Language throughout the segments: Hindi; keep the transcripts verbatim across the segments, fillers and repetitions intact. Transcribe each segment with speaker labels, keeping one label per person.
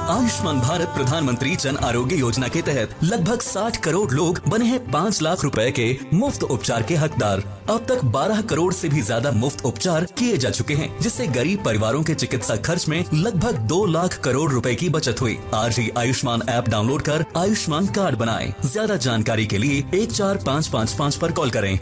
Speaker 1: आयुष्मान भारत प्रधानमंत्री जन आरोग्य योजना के तहत लगभग साठ करोड़ लोग बने हैं पाँच लाख रुपए के मुफ्त उपचार के हकदार। अब तक बारह करोड़ से भी ज्यादा मुफ्त उपचार किए जा चुके हैं, जिससे गरीब परिवारों के चिकित्सा खर्च में लगभग दो लाख करोड़ रुपए की बचत हुई। आज ही आयुष्मान ऐप डाउनलोड कर आयुष्मान कार्ड बनाएं। ज्यादा जानकारी के लिए एक चार पाँच पाँच पाँच पर कॉल करें।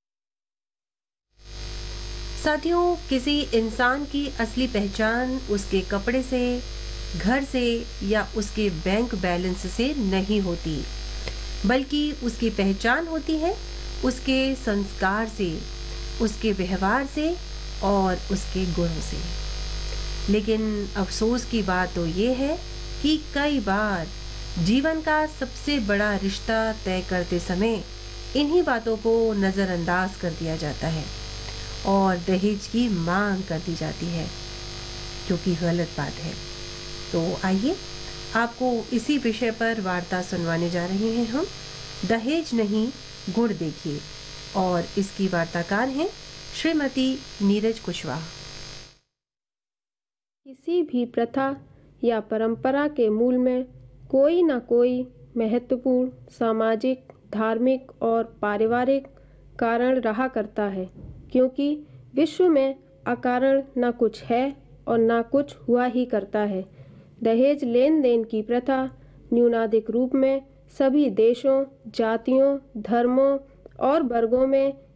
Speaker 2: साथियों, किसी इंसान की असली पहचान उसके कपड़े से, घर से या उसके बैंक बैलेंस से नहीं होती, बल्कि उसकी पहचान होती है उसके संस्कार से, उसके व्यवहार से और उसके गुणों से। लेकिन अफसोस की बात तो ये है कि कई बार जीवन का सबसे बड़ा रिश्ता तय करते समय इन्हीं बातों को नज़रअंदाज कर दिया जाता है और दहेज की मांग कर दी जाती है, जो कि गलत बात है। तो आइए आपको इसी विषय पर वार्ता सुनवाने जा रहे हैं हम। दहेज नहीं गुण देखिए, और इसकी वार्ताकार हैं श्रीमती नीरज कुशवाहा।
Speaker 3: किसी भी प्रथा या परंपरा के मूल में कोई न कोई महत्वपूर्ण सामाजिक, धार्मिक और पारिवारिक कारण रहा करता है, क्योंकि विश्व में अकारण न कुछ है और न कुछ हुआ ही करता है। दहेज लेन देन की प्रथा न्यूनाधिक रूप में सभी देशों, जातियों, धर्मों और वर्गों में